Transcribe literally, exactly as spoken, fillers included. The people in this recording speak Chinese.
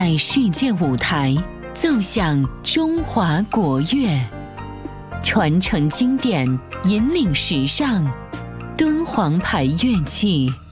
在世界舞台奏响中华国乐，传承经典，引领时尚，敦煌牌乐器